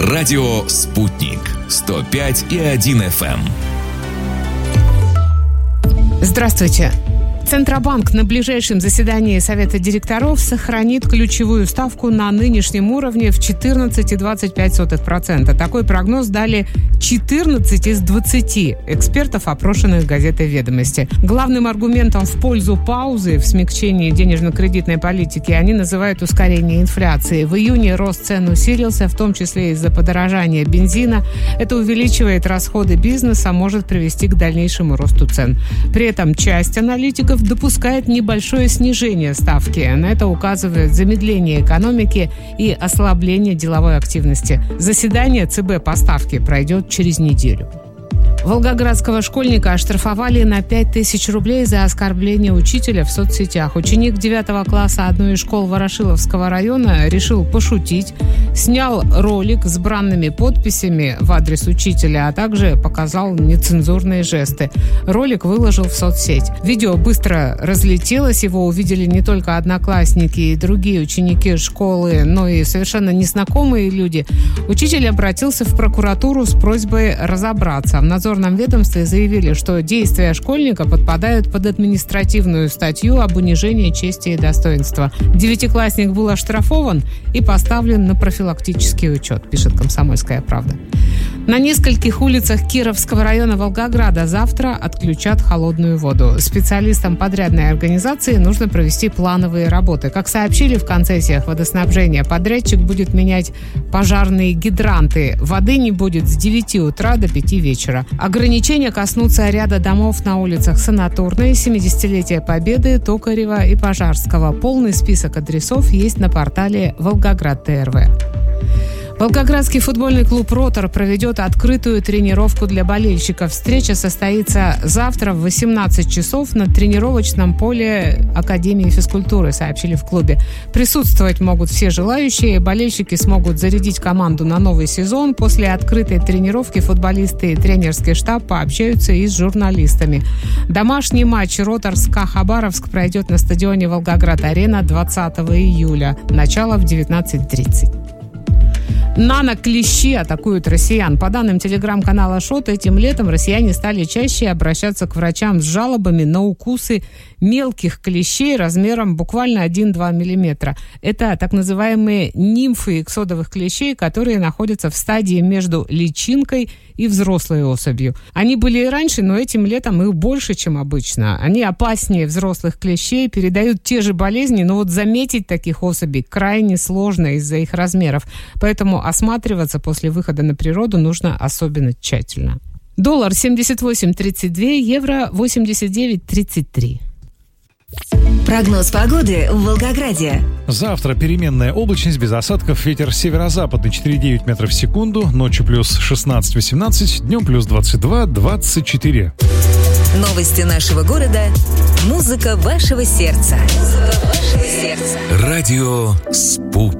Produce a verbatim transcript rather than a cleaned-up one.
Радио «Спутник» сто пять и один эф эм. Здравствуйте. Центробанк на ближайшем заседании Совета директоров сохранит ключевую ставку на нынешнем уровне в четырнадцать целых двадцать пять сотых процента. Такой прогноз дали четырнадцать из двадцати экспертов, опрошенных газетой «Ведомости». Главным аргументом в пользу паузы в смягчении денежно-кредитной политики они называют ускорение инфляции. В июне рост цен усилился, в том числе из-за подорожания бензина. Это увеличивает расходы бизнеса, может привести к дальнейшему росту цен. При этом часть аналитиков допускает небольшое снижение ставки. На это указывает замедление экономики и ослабление деловой активности. Заседание ЦБ по ставке пройдет через неделю. Волгоградского школьника оштрафовали на пять тысяч рублей за оскорбление учителя в соцсетях. Ученик девятого класса одной из школ Ворошиловского района решил пошутить, снял ролик с бранными подписями в адрес учителя, а также показал нецензурные жесты. Ролик выложил в соцсеть. Видео быстро разлетелось, его увидели не только одноклассники и другие ученики школы, но и совершенно незнакомые люди. Учитель обратился в прокуратуру с просьбой разобраться. В надзорном ведомстве заявили, что действия школьника подпадают под административную статью об унижении чести и достоинства. Девятиклассник был оштрафован и поставлен на профилактический учет, пишет «Комсомольская правда». На нескольких улицах Кировского района Волгограда завтра отключат холодную воду. Специалистам подрядной организации нужно провести плановые работы. Как сообщили в концессиях водоснабжения, подрядчик будет менять пожарные гидранты. Воды не будет с девяти утра до пяти вечера. Ограничения коснутся ряда домов на улицах Санаторной, семидесятилетия Победы, Токарева и Пожарского. Полный список адресов есть на портале Волгоград ТРВ. Волгоградский футбольный клуб «Ротор» проведет открытую тренировку для болельщиков. Встреча состоится завтра в восемнадцать часов на тренировочном поле Академии физкультуры, сообщили в клубе. Присутствовать могут все желающие. Болельщики смогут зарядить команду на новый сезон. После открытой тренировки футболисты и тренерский штаб пообщаются и с журналистами. Домашний матч «Ротор-СКА Хабаровск» пройдет на стадионе «Волгоград-Арена» двадцатого июля. Начало в девятнадцать тридцать. Нано-клещи атакуют россиян. По данным телеграм-канала ШОТ, этим летом россияне стали чаще обращаться к врачам с жалобами на укусы мелких клещей размером буквально один-два миллиметра. Это так называемые нимфы иксодовых клещей, которые находятся в стадии между личинкой и взрослой особью. Они были и раньше, но этим летом их больше, чем обычно. Они опаснее взрослых клещей, передают те же болезни, но вот заметить таких особей крайне сложно из-за их размеров. Поэтому осматриваться после выхода на природу нужно особенно тщательно. Доллар семьдесят восемь тридцать два, евро восемьдесят девять тридцать три. Прогноз погоды в Волгограде. Завтра переменная облачность, без осадков, ветер северо-западный четыре целых девять метров в секунду, ночью плюс шестнадцать восемнадцать, днем плюс двадцать два двадцать четыре. Новости нашего города, музыка вашего сердца. Музыка вашего сердца. Радио «Спутник».